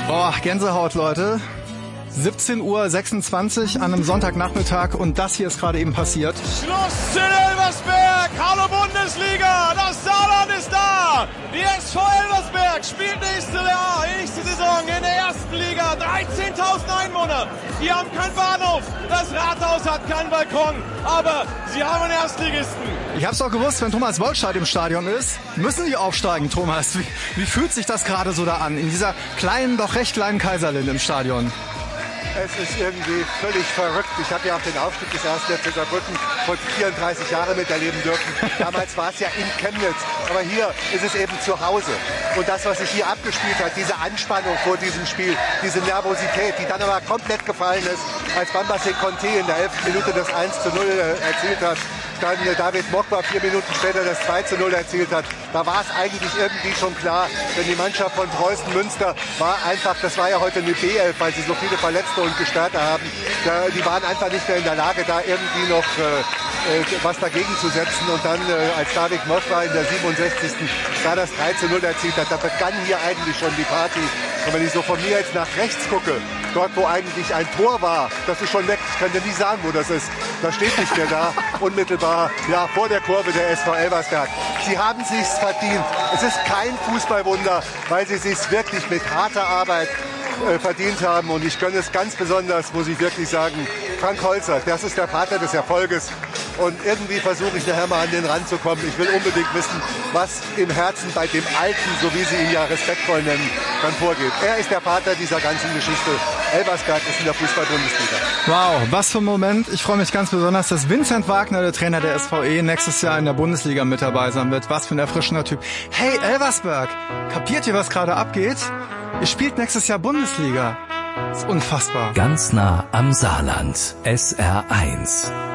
Boah, Gänsehaut, Leute. 17:26 Uhr an einem Sonntagnachmittag und das hier ist gerade eben passiert. Schluss in Elversberg, hallo Bundesliga, das Saarland ist da. Die SV Elversberg spielt nächste Saison in der ersten Liga. 13.000 Einwohner, die haben keinen Bahnhof, das Rathaus hat keinen Balkon, aber sie haben einen Erstligisten. Ich hab's doch gewusst, wenn Thomas Wollscheid im Stadion ist, müssen die aufsteigen, Thomas. Wie fühlt sich das gerade so da an, in dieser kleinen, doch recht kleinen Kaiserlinde im Stadion? Es ist irgendwie völlig verrückt. Ich habe ja auch den Aufstieg des 1. FC Saarbrücken vor 34 Jahren miterleben dürfen. Damals war es ja in Chemnitz, aber hier ist es eben zu Hause. Und das, was sich hier abgespielt hat, diese Anspannung vor diesem Spiel, diese Nervosität, die dann aber komplett gefallen ist, als Bambassé Conté in der 11. Minute das 1:0 erzielt hat, dann David Mokba 4 Minuten später das 2:0 erzielt hat. Da war es eigentlich irgendwie schon klar, denn die Mannschaft von Preußen Münster war einfach, das war ja heute eine B11, weil sie so viele Verletzte und Gesperrte haben. Die waren einfach nicht mehr in der Lage, da irgendwie noch was dagegen zu setzen. Und dann, als David Mokba in der 67. da das 3:0 erzielt hat, da begann hier eigentlich schon die Party. Und wenn ich so von mir jetzt nach rechts gucke, dort wo eigentlich ein Tor war, das ist schon weg. Ich kann dir nie sagen, wo das ist. Das steht nicht mehr da. Unmittelbar ja, vor der Kurve der SV Elversberg. Sie haben sich's verdient. Es ist kein Fußballwunder, weil sie sich's wirklich mit harter Arbeit verdient haben. Und ich gönne es ganz besonders, muss ich wirklich sagen, Frank Holzer. Das ist der Vater des Erfolges. Und irgendwie versuche ich nachher mal an den Rand zu kommen. Ich will unbedingt wissen, was im Herzen bei dem Alten, so wie sie ihn ja respektvoll nennen, dann vorgeht. Er ist der Vater dieser ganzen Geschichte. Elversberg ist in der Fußball-Bundesliga. Wow, was für ein Moment. Ich freue mich ganz besonders, dass Vincent Wagner, der Trainer der SVE, nächstes Jahr in der Bundesliga mit dabei sein wird. Was für ein erfrischender Typ. Hey, Elversberg, kapiert ihr, was gerade abgeht? Ihr spielt nächstes Jahr Bundesliga. Das ist unfassbar. Ganz nah am Saarland. SR1.